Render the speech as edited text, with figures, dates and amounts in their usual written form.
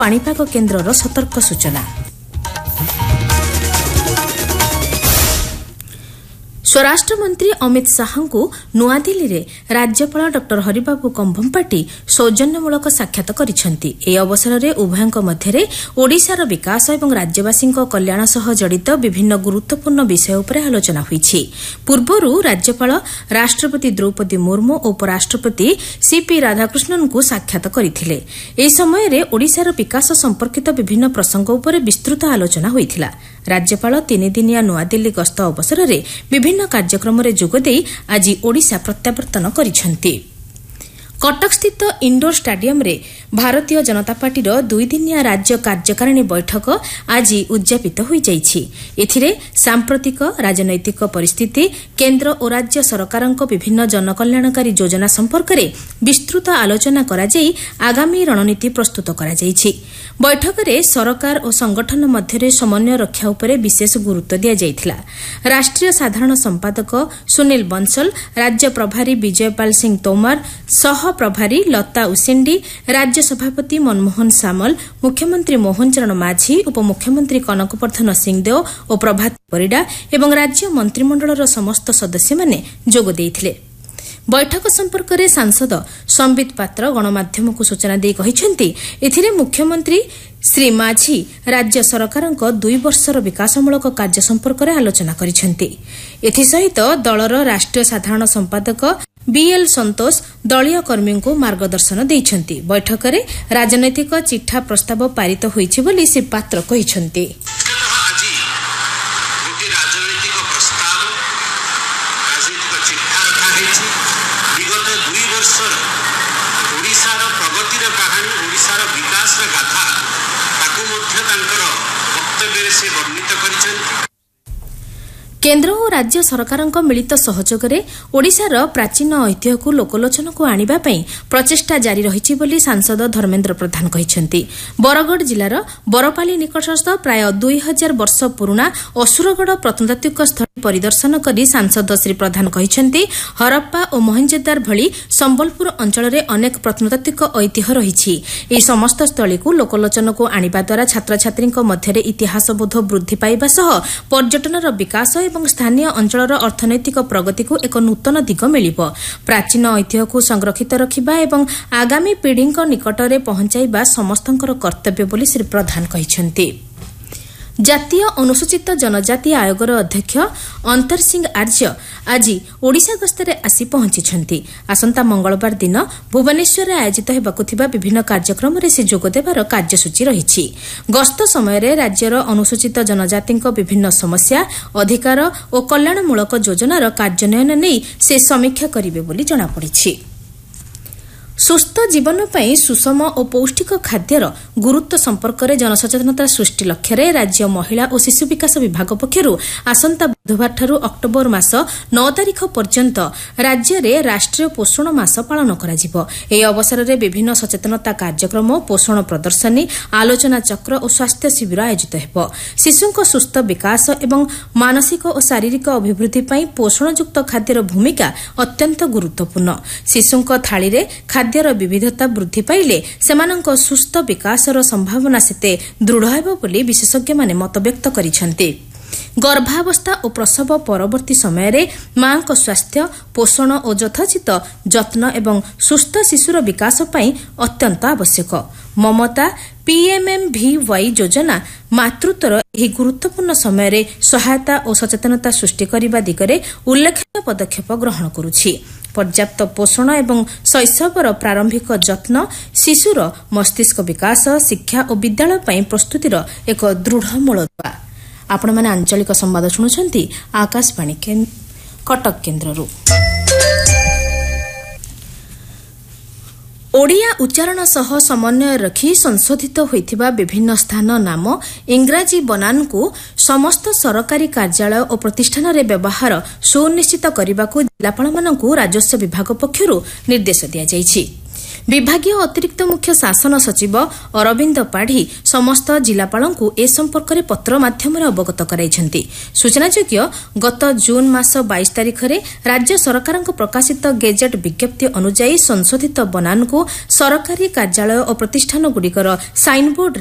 पाणीपाग केन्द्रर सतर्क सूचना। स्वराष्ट्र मंत्री अमित शाहଙ୍କୁ नुआदिल्ली रे राज्यपाल डॉ हरिबाबू कंभमपाटी सौजन्यमूलक साक्षात କରିଛନ୍ତି। ଏହି ଅବସରରେ ଉଭୟଙ୍କ ମଧ୍ୟରେ ଓଡ଼ିଶାର ବିକାଶ ଏବଂ ରାଜ୍ୟବାସୀଙ୍କ କଲ୍ୟାଣ ସହ ଜଡ଼ିତ ବିଭିନ୍ନ ଗୁରୁତ୍ୱପୂର୍ଣ୍ଣ ବିଷୟ ଉପରେ ଆଲୋଚନା ହୋଇଛି। ପୂର୍ବରୁ ରାଜ୍ୟପାଳ ରାଷ୍ଟ୍ରପତି ଦ୍ରୌପଦୀ ମୁର୍ମୁ ଓ ଉପରାଷ୍ଟ୍ରପତି ସିପି ରାଧାକୃଷ୍ଣନଙ୍କୁ ସାକ୍ଷାତ କରିଥିଲେ। ଏହି ସମୟରେ ଓଡ଼ିଶାର ବିକାଶ ସମ୍ପର୍କିତ ବିଭିନ୍ନ ପ୍ରସଙ୍ଗ ଉପରେ ବିସ୍ତୃତ ଆଲୋଚନା ହୋଇଥିଲା। राज्यपाल 3 दिनिया नुआदिल्ली गस्त अवसर में विभिन्न कार्यक्रम जोगदे आज ओडिशा प्रत्यावर्तन करिसेंती। कटकस्थित इंडोर स्टाडियम रे भारतीय जनता पार्टी 2 दिनिया राज्य कार्यकारिणी बैठक आज उद्यापित हो जाइछि। एथिरे सांप्रतिक राजनैतिक परिस्थिति, केन्द्र और राज्य सरकारक विभिन्न जनकल्याणकारी योजना संपर्क में विस्तृत आलोचना करा जाई आगामी रणनीति प्रस्तुत करा जाइछि। बैठक में सरकार और संगठन मध्य समन्वय रक्षा उपरे विशेष गुरुत्व दिया जाइथिला। राष्ट्रीय साधारण संपादक सुनील बंसल, राज्य प्रभारी विजयपाल सिंह तोमर, सह प्रभारी लता उसेंडी, राज्य सभापति मनमोहन सामल, मुख्यमंत्री मोहन चरण माझी, उपमुख्यमंत्री कनकवर्धन सिंहदेव और प्रभात परिडा एवं राज्य मंत्रिमंडलर समस्त सदस्य माने जोग देइथिले। बैठक संपर्क में सांसद संबित पात्र गणमाध्यम को सूचना दी कहिसेंती एथिरे मुख्यमंत्री श्री माझी राज्य सरकारक 2 वर्षर विकासमूलक कार्य संपर्क में आलोचना करिसेंती। एथिसहित दलर राष्ट्रीय साधारण संपादक बीएल संतोष दलीय कर्मी को मार्गदर्शन देइछंती। बैठक में राजनैतिक चिठा प्रस्ताव पारित होइछि बोली श्री पात्र कहिसेंती। केन्द्र और राज्य सरकारक मिलित सहयोग में ओडिशार प्राचीन ऐतिह्य को लोकलोचन को आनिबा पई प्रचेष्टा जारी रहिछि बोली सांसद धर्मेन्द्र प्रधान कहिसेंती। बरगढ़ जिलार बरपाली निकटस्थ प्राय 2000 वर्ष पुराना असुरगढ़ प्रत्नतात्विक स्थल परिदर्शन करी सांसद श्री प्रधान कहिसेंती हरप्पा और मोहेंजोदार भली संबलपुर अंचल में अनेक प्रत्नतात्विक ऐतिह्य रहिछि। एही समस्त स्थली को लोकलोचन को आनिबा द्वारा छात्र छात्री मध्य इतिहास बोध वृद्धि पाइबा सह पर्यटनर विकास एवं स्थानीय अंचलर अर्थनैतिक प्रगति को एक नूतन दिग मिलिब। प्राचीन ऐतिह्य को संरक्षित रखिबा एवं आगामी पीढ़ी निकटरे पहुंचाइबा समस्तंकर कर्तव्य बोली श्री प्रधान कहिसेंती। जातीय अनुसूचित जनजाति आयोगर अध्यक्ष अंतर सिंह आर्य आज ओडिशा गस्तरे आसी पहुंची। आसंता मंगलवार दिन भुवनेश्वर आयोजित हेबाकु थिबा विभिन्न कार्यक्रम में से जोगदेवार कार्यसूची रहिछि। गस्त समय राज्यर अनुसूचित जनजातिक विभिन्न समस्या, अधिकार और कल्याणमूलक योजनार कार्यान्वयन नहीं से समीक्षा करिवे बोली जणापड़िछि। सुस्थ जीवन पाई सुषम और पौष्टिक खाद्यर गुरुत्व संपर्क में जनसचेतनता सृष्टि लक्ष्य राज्य महिला और शिशु विकास विभाग पक्षरु आसंता बुधवार ठारू अक्टोबर मास 9 तारिख पर्यंत राज्य में राष्ट्रीय पोषण मास पालन करा। एही अवसर में विभिन्न सचेतनता कार्यक्रम, पोषण प्रदर्शनी, आलोचना चक्र और स्वास्थ्य शिविर आयोजित हेब। शिशुक सुस्थ विकास एवं मानसिक और शारीरिक अभिवृद्धि पाई पोषणयुक्त खाद्यर भूमिका अत्यंत गुरुत्वपूर्ण। शिशुक थाली रे खाद्यर विविधता वृद्धि पाइले सेमानक सुस्थ विकासर संभावना सेते दृढ़ हेब बोली विशेषज्ञ माने मत व्यक्त करिसेंती। गर्भावस्था और प्रसव परवर्ती समय रे मां को स्वास्थ्य, पोषण और यथोचित जत्न एवं सुस्थ शिशुर विकास पाई अत्यंत आवश्यक। ममता PMMVY योजना मातृत्वर यह गुरुत्वपूर्ण समय रे सहायता और सचेतनता सृष्टि करने दिगरे उल्लेखनीय पदक्षेप ग्रहण करुछि। पर्याप्त पोषण एवं शैशवर प्रारंभिक जत्न शिशुर मस्तिष्क विकास, शिक्षा और विद्यालय पाई प्रस्तुतिर एक दृढ़ मूलदुआ। आपण माने आंचलिक संवाद शुणुछंती आकाशवाणी कटक केन्द्ररू। ओडिया उच्चारण सह समन्वय रखी संशोधित होइथिबा विभिन्न स्थान नाम इंग्राजी बनान को समस्त सरकारी कार्यालय और प्रतिष्ठान रे व्यवहार सुनिश्चित करने को जिलापाल मानकु राजस्व विभाग पक्षरु निर्देश दिया जाइछि। ବିଭାଗୀୟ ଅତିରିକ୍ତ ମୁଖ୍ୟ ଶାସନ ସଚିବ ଅରବିନ୍ଦ ପାଢ଼ୀ ସମସ୍ତ ଜିଲ୍ଲାପାଳଙ୍କୁ ଏ ସମ୍ପର୍କରେ ପତ୍ର ମାଧ୍ୟମରେ ଅବଗତ କରାଇଛନ୍ତି। ସୂଚନାଯୋଗ୍ୟ ଗତ ଜୁନ୍ ମାସ 22 ତାରିଖରେ ରାଜ୍ୟ ସରକାରଙ୍କ ପ୍ରକାଶିତ ଗେଜେଟ୍ ବିଜ୍ଞପ୍ତି ଅନୁଯାୟୀ ସଂଶୋଧିତ ବନାନକୁ ସରକାରୀ କାର୍ଯ୍ୟାଳୟ ଓ ପ୍ରତିଷ୍ଠାନଗୁଡ଼ିକର ସାଇନ୍ବୋର୍ଡ